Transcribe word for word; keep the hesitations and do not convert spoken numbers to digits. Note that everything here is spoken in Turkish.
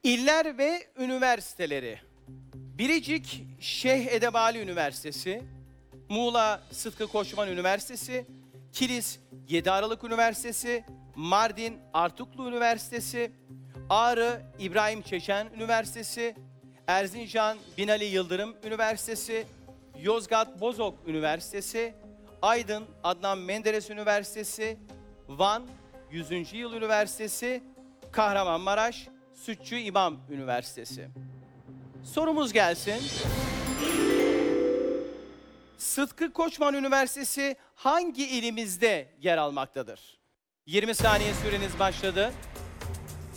İller ve üniversiteleri. Biricik Şeyh Edebali Üniversitesi, Muğla Sıtkı Koçman Üniversitesi, Kilis yedi Aralık Üniversitesi, Mardin Artuklu Üniversitesi, Ağrı İbrahim Çeçen Üniversitesi, Erzincan Binali Yıldırım Üniversitesi, Yozgat Bozok Üniversitesi, Aydın Adnan Menderes Üniversitesi, Van yüzüncü Yıl Üniversitesi, Kahramanmaraş Sütçü İmam Üniversitesi. Sorumuz gelsin. Sıtkı Koçman Üniversitesi hangi ilimizde yer almaktadır? yirmi saniye süreniz başladı.